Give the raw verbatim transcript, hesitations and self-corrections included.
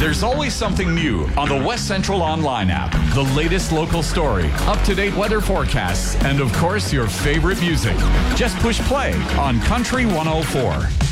There's always something new on the West Central Online app. The latest local story, up-to-date weather forecasts, and of course your favorite music. Just push play on Country one oh four.